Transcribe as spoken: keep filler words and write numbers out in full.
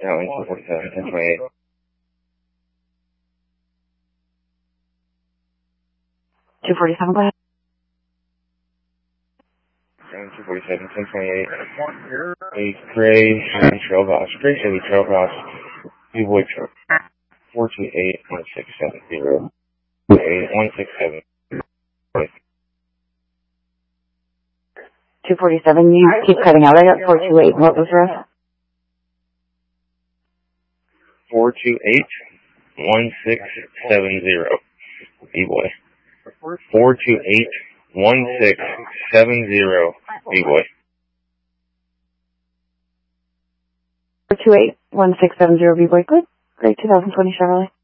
Airline two forty-seven, ten twenty-eight. two forty-seven, go ahead. Airline two forty-seven, ten twenty-eight. A gray Chevy Trailboss, gray Chevy Trailboss, B-Boy truck. four two eight, one six seven zero. one six seven. two forty-seven, you keep cutting out. I got four two eight. What was the rest? four two eight, one six seven zero. B-Boy. four two eight, one six seven zero. B-Boy. four two eight, one six seven zero. B-Boy. Good. Great two thousand twenty Chevrolet.